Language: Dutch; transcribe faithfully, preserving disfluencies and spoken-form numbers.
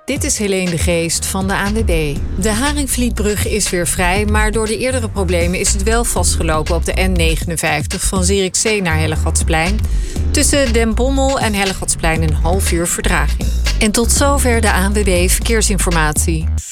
Dit is Helene de Geest van de A N W B. De Haringvlietbrug is weer vrij, maar door de eerdere problemen is het wel vastgelopen op de N negenenvijftig van Zierikzee naar Hellegatsplein. Tussen Den Bommel en Hellegatsplein een half uur vertraging. En tot zover de A N W B Verkeersinformatie.